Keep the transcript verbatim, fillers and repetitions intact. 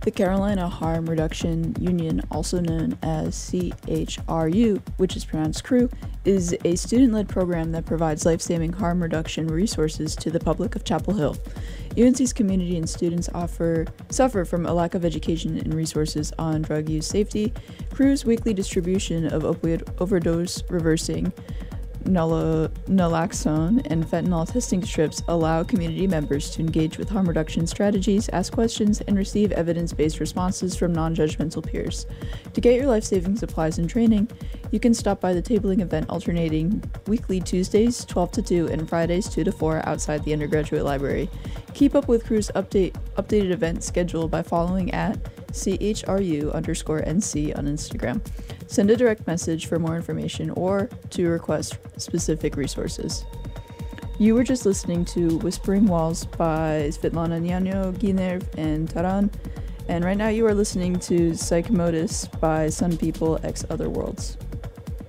The Carolina Harm Reduction Union, also known as C H R U, which is pronounced C R U, is a student-led program that provides life-saving harm reduction resources to the public of Chapel Hill. U N C's community and students offer suffer from a lack of education and resources on drug use safety. C R U's weekly distribution of opioid overdose reversing Nalo- naloxone and fentanyl testing strips allow community members to engage with harm reduction strategies, ask questions, and receive evidence-based responses from non-judgmental peers. To get your life-saving supplies and training, you can stop by the tabling event alternating weekly Tuesdays twelve to two and Fridays two to four outside the undergraduate library. Keep up with C R U's update, updated event schedule by following at C H R U underscore N C on Instagram. Send a direct message for more information or to request specific resources. You were just listening to Whispering Walls by Svetlana Nyano, Ginev, and Taran, and right now you are listening to Psychomotus by Sun People X Other Worlds.